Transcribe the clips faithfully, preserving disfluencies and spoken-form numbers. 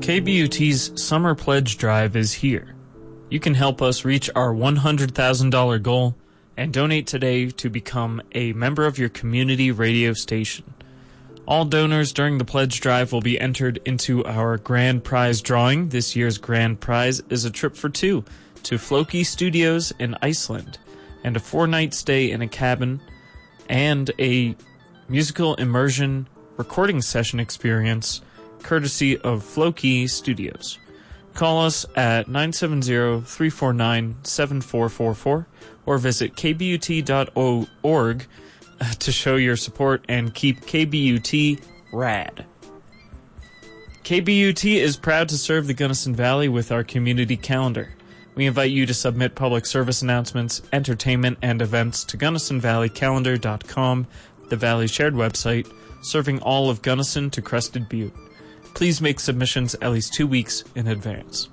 K B U T's Summer Pledge Drive is here. You can help us reach our one hundred thousand dollars goal and donate today to become a member of your community radio station. All donors during the pledge drive will be entered into our grand prize drawing. This year's grand prize is a trip for two to Floki Studios in Iceland and a four-night stay in a cabin and a musical immersion recording session experience courtesy of Floki Studios. Call us at nine seven zero, three four nine, seven four four four or visit k b u t dot org to show your support and keep K B U T rad. K B U T is proud to serve the Gunnison Valley with our community calendar. We invite you to submit public service announcements, entertainment, and events to gunnison valley calendar dot com, the Valley's shared website, serving all of Gunnison to Crested Butte. Please make submissions at least two weeks in advance.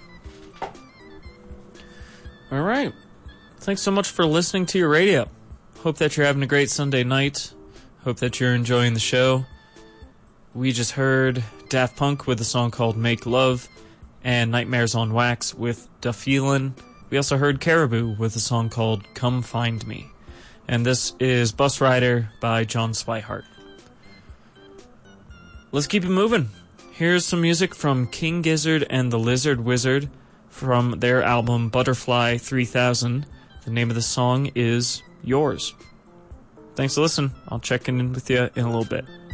All right. Thanks so much for listening to your radio. Hope that you're having a great Sunday night. Hope that you're enjoying the show. We just heard Daft Punk with a song called Make Love and Nightmares on Wax with Da Feelin'. We also heard Caribou with a song called Come Find Me. And this is Bus Rider by John Swihart. Let's keep it moving. Here's some music from King Gizzard and the Lizard Wizard from their album Butterfly three thousand. The name of the song is Yours. Thanks for listening. I'll check in with you in a little bit.